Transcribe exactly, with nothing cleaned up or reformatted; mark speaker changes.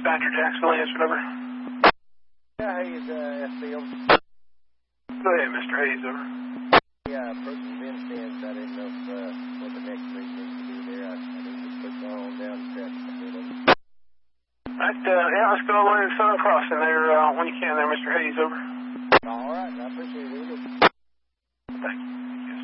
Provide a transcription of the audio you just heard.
Speaker 1: dispatcher, Jacksonville, answer number.
Speaker 2: Yeah, Hayes, uh, S B O.
Speaker 1: Go ahead, Mister Hayes, over.
Speaker 2: Yeah, approaching Vincennes. I didn't know if, uh, what the next read needs to be there. I, I need to put on down traffic.
Speaker 1: Right, uh, yeah, let's go away to Southern Crossing there uh, when you can there, Mister Hayes, over.
Speaker 2: All right, I appreciate it.
Speaker 1: Thank you.